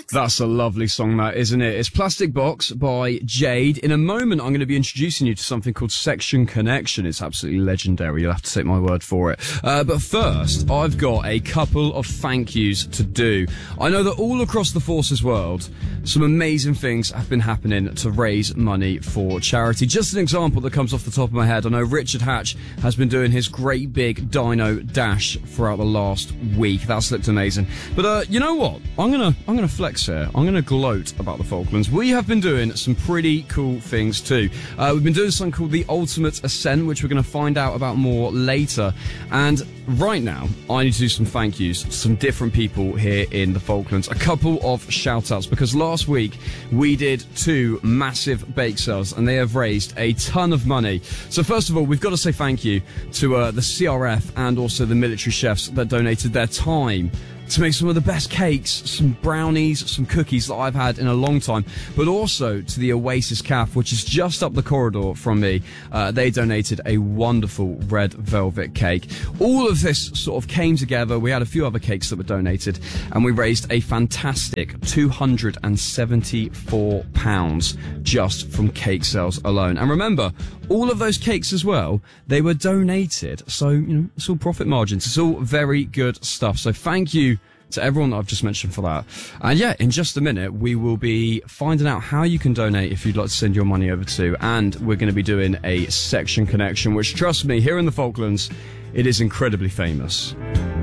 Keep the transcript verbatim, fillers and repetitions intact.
That's a lovely song, that, isn't it? It's Plastic Box by Jade. In a moment, I'm going to be introducing you to something called Section Connection. It's absolutely legendary. You'll have to take my word for it. Uh, but first, I've got a couple of thank yous to do. I know that all across the Forces world, some amazing things have been happening to raise money for charity. Just an example that comes off the top of my head. I know Richard Hatch has been doing his great big Dino Dash throughout the last week. That's looked amazing. But uh, you know what? I'm gonna I'm gonna flex here. I'm gonna gloat about the Falklands. We have been doing some pretty cool things too. Uh, we've been doing something called the Ultimate Ascent, which we're gonna find out about more later. And right now, I need to do some thank yous to some different people here in the Falklands. A couple of shout outs, because last week we did two massive bake sales and they have raised a ton of money. So first of all, we've got to say thank you to uh, the C R F and also the military chefs that donated their time to make some of the best cakes, some brownies, some cookies that I've had in a long time, but also to the Oasis Cafe, which is just up the corridor from me. Uh, they donated a wonderful red velvet cake. All of this sort of came together. We had a few other cakes that were donated, and we raised a fantastic two hundred seventy-four pounds just from cake sales alone. And remember, all of those cakes as well, they were donated. So, you know, it's all profit margins. It's all very good stuff. So thank you to everyone that I've just mentioned for that. And yeah, in just a minute, we will be finding out how you can donate if you'd like to send your money over to. And we're going to be doing a Section Connection, which, trust me, here in the Falklands, it is incredibly famous.